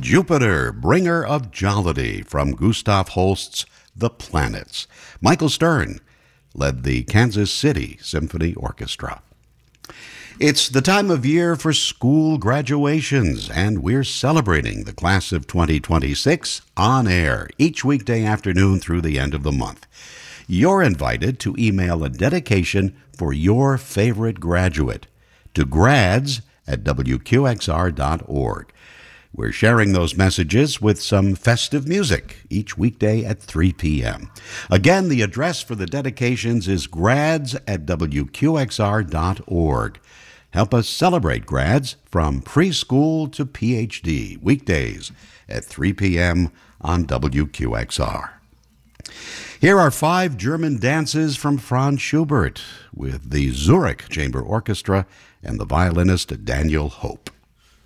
Jupiter, bringer of jollity, from Gustav Holst's The Planets. Michael Stern led the Kansas City Symphony Orchestra. It's the time of year for school graduations, and we're celebrating the class of 2026 on air each weekday afternoon through the end of the month. You're invited to email a dedication for your favorite graduate to grads@wqxr.org. We're sharing those messages with some festive music each weekday at 3 p.m. Again, the address for the dedications is grads@wqxr.org. Help us celebrate grads from preschool to PhD, weekdays at 3 p.m. on WQXR. Here are 5 German dances from Franz Schubert with the Zurich Chamber Orchestra and the violinist Daniel Hope.